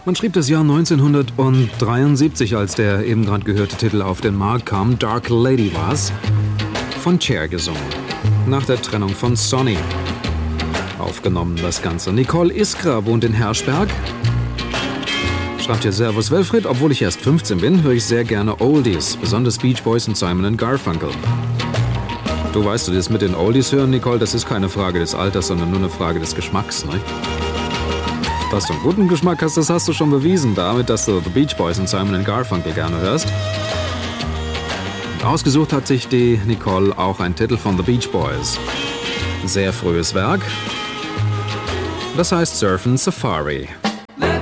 Man schrieb das Jahr 1973, als der eben gerade gehörte Titel auf den Markt kam. Dark Lady war's. Von Cher gesungen. Nach der Trennung von Sonny. Aufgenommen das Ganze. Nicole Iskra wohnt in Herschberg. Schreibt hier: Servus Wilfried, obwohl ich erst 15 bin, höre ich sehr gerne Oldies. Besonders Beach Boys und Simon & Garfunkel. Du weißt, du das mit den Oldies hören, Nicole, das ist keine Frage des Alters, sondern nur eine Frage des Geschmacks, ne? Dass du einen guten Geschmack hast, das hast du schon bewiesen, damit, dass du The Beach Boys und Simon & Garfunkel gerne hörst. Ausgesucht hat sich die Nicole auch einen Titel von The Beach Boys. Sehr frühes Werk. Das heißt Surfin' Safari.